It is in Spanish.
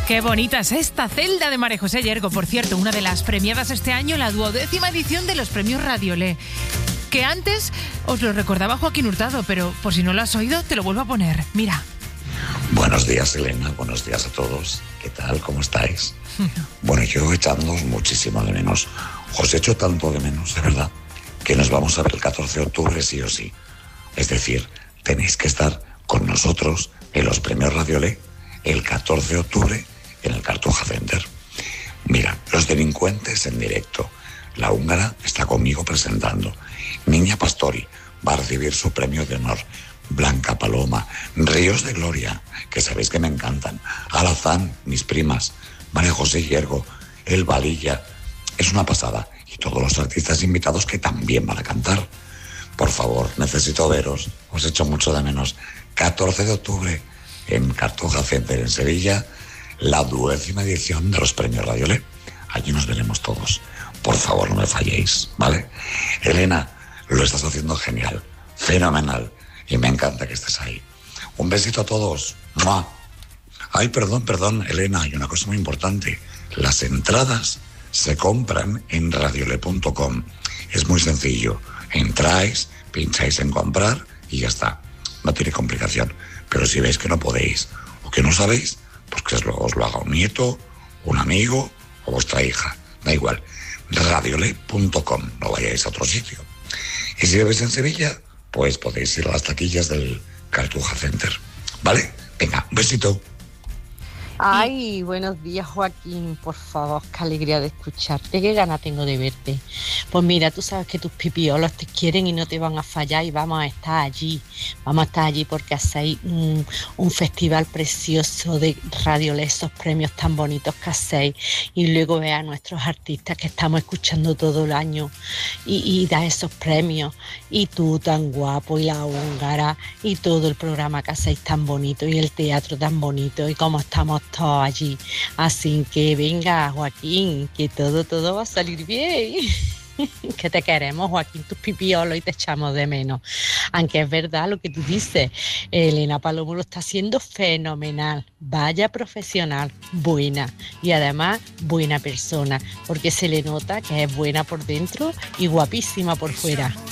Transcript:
Qué bonita es esta celda de María José Yergo. Por cierto, una de las premiadas este año en la 12ª edición de los premios Radiolé. Que antes os lo recordaba Joaquín Hurtado, pero por si no lo has oído, te lo vuelvo a poner. Mira. Buenos días, Elena. Buenos días a todos. ¿Qué tal? ¿Cómo estáis? Bueno, yo echándoos muchísimo de menos. Os echo tanto de menos, de verdad, que nos vamos a ver el 14 de octubre sí o sí. Es decir, tenéis que estar con nosotros en los premios Radiolé el 14 de octubre en el Cartuja Center. Mira, Los Delincuentes en directo. La húngara está conmigo presentando. Niña Pastori va a recibir su premio de honor. Blanca Paloma, Ríos de Gloria, que sabéis que me encantan. Alazán, mis primas, María José Yergo, El Valilla. Es una pasada. Y todos los artistas invitados que también van a cantar. Por favor, necesito veros. Os echo mucho de menos. 14 de octubre en Cartuja Center en Sevilla, la 12ª edición de los premios Radiolé. Allí nos veremos todos. Por favor, no me falléis, ¿vale? Elena, lo estás haciendo genial, fenomenal, y me encanta que estés ahí. Un besito a todos. ¡Mua! Ay, perdón, Elena, hay una cosa muy importante. Las entradas se compran en radiolé.com. Es muy sencillo. Entráis, pincháis en comprar y ya está. No tiene complicación. Pero si veis que no podéis o que no sabéis, pues que os lo haga un nieto, un amigo o vuestra hija. Da igual. Radiolé.com. No vayáis a otro sitio. Y si vivéis en Sevilla, pues podéis ir a las taquillas del Cartuja Center. ¿Vale? Venga, un besito. Ay, buenos días, Joaquín, por favor, qué alegría de escucharte, qué gana tengo de verte. Pues mira, tú sabes que tus pipiolos te quieren y no te van a fallar y vamos a estar allí porque hacéis un festival precioso de Radiolé, esos premios tan bonitos que hacéis, y luego ve a nuestros artistas que estamos escuchando todo el año y da esos premios, y tú tan guapo y la húngara y todo el programa que hacéis tan bonito y el teatro tan bonito y cómo estamos todos allí. Así que venga, Joaquín, que todo va a salir bien. Que te queremos, Joaquín, tus pipiolos, y te echamos de menos. Aunque es verdad lo que tú dices, Elena Palomo lo está haciendo fenomenal. Vaya profesional, buena, y además buena persona, porque se le nota que es buena por dentro y guapísima por fuera.